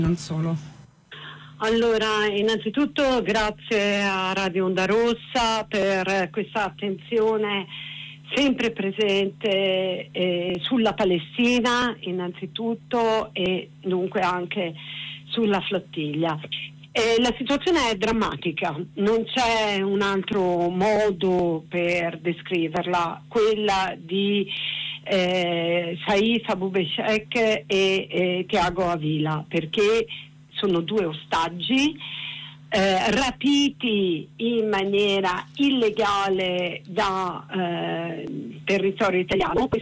non solo. Allora, innanzitutto grazie a Radio Onda Rossa per questa attenzione sempre presente sulla Palestina innanzitutto e dunque anche sulla flottiglia. La situazione è drammatica, non c'è un altro modo per descriverla, quella di Saif Abu Beshek e Thiago Avila, perché sono due ostaggi rapiti in maniera illegale da territorio italiano.